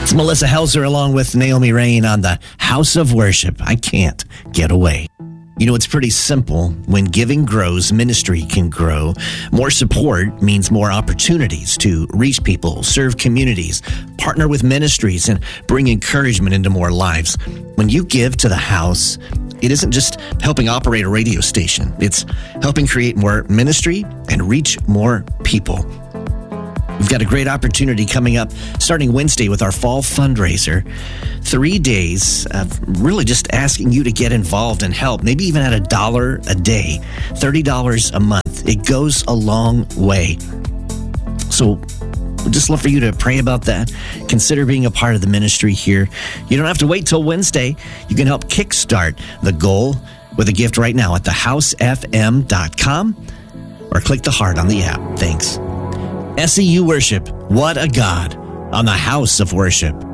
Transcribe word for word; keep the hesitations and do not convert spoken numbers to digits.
It's Melissa Helser along with Naomi Rain on the House of Worship. I can't get away. You know, it's pretty simple. When giving grows, ministry can grow. More support means more opportunities to reach people, serve communities, partner with ministries, and bring encouragement into more lives. When you give to the house, it isn't just helping operate a radio station. It's helping create more ministry and reach more people. We've got a great opportunity coming up starting Wednesday with our fall fundraiser. Three days of really just asking you to get involved and help, maybe even at a dollar a day, thirty dollars a month. It goes a long way. So we'd just love for you to pray about that. Consider being a part of the ministry here. You don't have to wait till Wednesday. You can help kickstart the goal with a gift right now at the house f m dot com or click the heart on the app. Thanks. S E U Worship, what a God, on the House of Worship.